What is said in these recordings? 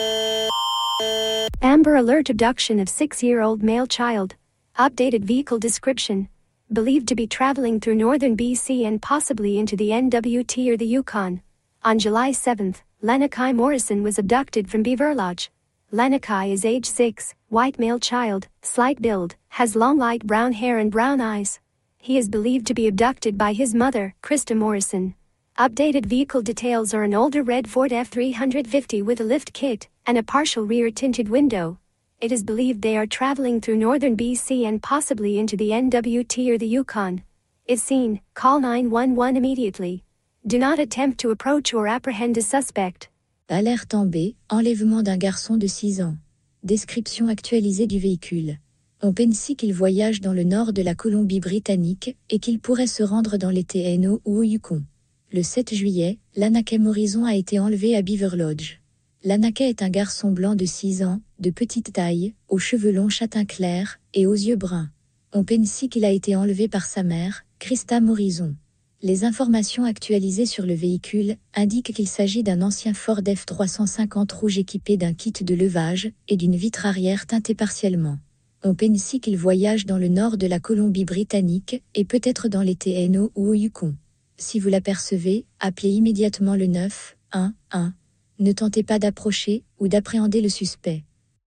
Amber Alert abduction of 6-year-old male child. Updated vehicle description. Believed to be traveling through northern BC and possibly into the NWT or the Yukon. On July 7th, Lenakai Morrison was abducted from Beaver Lodge. Lenakai is age 6, white male child, slight build, has long light brown hair and brown eyes. He is believed to be abducted by his mother, Krista Morrison. Updated vehicle details are an older red Ford F-350 with a lift kit and a partial rear tinted window. It is believed they are traveling through northern BC and possibly into the NWT or the Yukon. If seen, call 911 immediately. Do not attempt to approach or apprehend a suspect. Alerte en B, enlèvement d'un garçon de 6 ans. Description actualisée du véhicule. On pense qu'il voyage dans le nord de la Colombie-Britannique et qu'il pourrait se rendre dans les TNO ou au Yukon. Le 7 juillet, Lenakai Morrison a été enlevé à Beaver Lodge. Lenakai est un garçon blanc de 6 ans, de petite taille, aux cheveux longs châtain clair et aux yeux bruns. On pense qu'il a été enlevé par sa mère, Krista Morrison. Les informations actualisées sur le véhicule indiquent qu'il s'agit d'un ancien Ford F-350 rouge équipé d'un kit de levage et d'une vitre arrière teintée partiellement. On pense qu'il voyage dans le nord de la Colombie-Britannique et peut-être dans les TNO ou au Yukon. Si vous l'apercevez, appelez immédiatement le 911. Ne tentez pas d'approcher ou d'appréhender le suspect.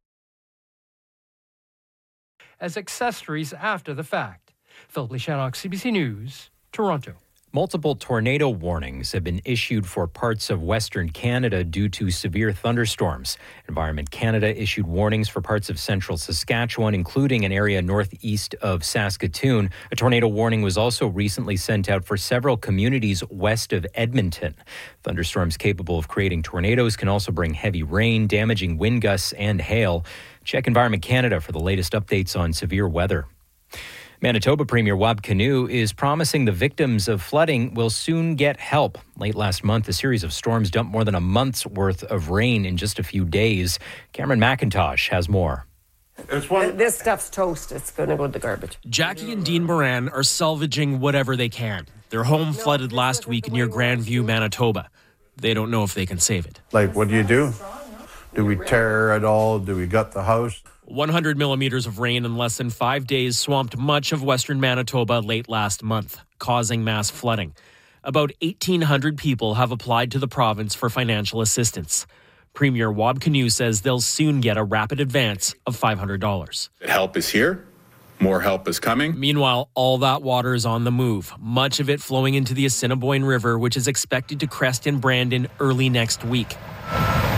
As accessories after the fact. Philip Lishanok, CBC News, Toronto. Multiple tornado warnings have been issued for parts of Western Canada due to severe thunderstorms. Environment Canada issued warnings for parts of central Saskatchewan, including an area northeast of Saskatoon. A tornado warning was also recently sent out for several communities west of Edmonton. Thunderstorms capable of creating tornadoes can also bring heavy rain, damaging wind gusts, and hail. Check Environment Canada for the latest updates on severe weather. Manitoba Premier Wab Kinew is promising the victims of flooding will soon get help. Late last month, a series of storms dumped more than a month's worth of rain in just a few days. Cameron McIntosh has more. This stuff's toast. It's going to go to the garbage. Jackie and Dean Moran are salvaging whatever they can. Their home flooded last week near Grandview, Manitoba. They don't know if they can save it. Like, what do? Do we tear it all? Do we gut the house? 100 millimeters of rain in less than 5 days swamped much of western Manitoba late last month, causing mass flooding. About 1,800 people have applied to the province for financial assistance. Premier Wab Kinew says they'll soon get a rapid advance of $500. Help is here. More help is coming. Meanwhile, all that water is on the move, much of it flowing into the Assiniboine River, which is expected to crest in Brandon early next week.